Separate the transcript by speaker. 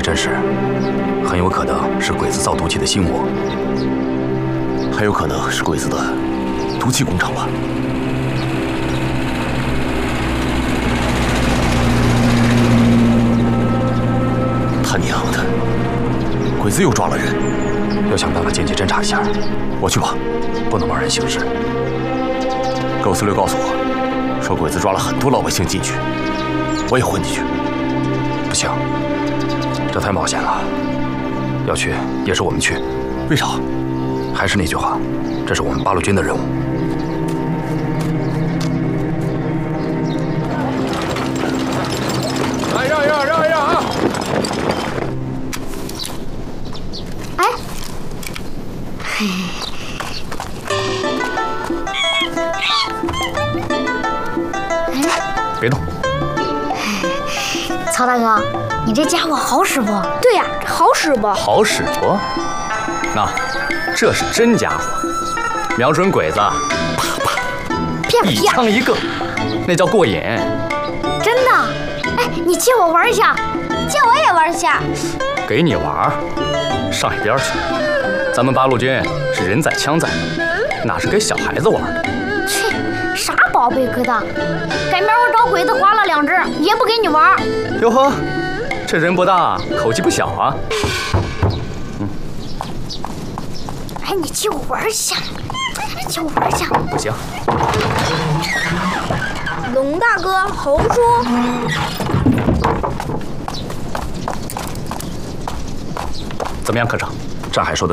Speaker 1: 真实，很有可能是鬼子造毒气的新窝，
Speaker 2: 还有可能是鬼子的毒气工厂吧。他娘的，鬼子又抓了人，
Speaker 1: 要想办法间接侦查一下。
Speaker 2: 我去吧，
Speaker 1: 不能贸然行事。
Speaker 2: 狗四六告诉我，说鬼子抓了很多老百姓进去，我也混进去。
Speaker 1: 不行，这太冒险了。要去也是我们去。
Speaker 2: 为啥？
Speaker 1: 还是那句话，这是我们八路军的任务。
Speaker 3: 让啊！
Speaker 4: 哎，嘿。
Speaker 1: 别动！
Speaker 4: 曹大哥，你这家伙好使不？
Speaker 5: 对呀，好使不？
Speaker 6: 好使不？那这是真家伙，瞄准鬼子，啪啪，一枪一个，那叫过瘾。
Speaker 4: 真的？哎，你借我玩一下，
Speaker 5: 借我也玩一下。
Speaker 6: 给你玩，上一边去！咱们八路军是人在枪在，哪是给小孩子玩的？
Speaker 4: 切！ 啥宝贝疙瘩？赶明儿我找鬼子划了2只，也不给你玩。
Speaker 6: 哟呵，这人不大，口气不小啊。
Speaker 4: 哎，你借我玩一下，借我玩一下。
Speaker 6: 不行。
Speaker 5: 龙大哥，猴说。
Speaker 6: 怎么样，科长？
Speaker 1: 战海说的。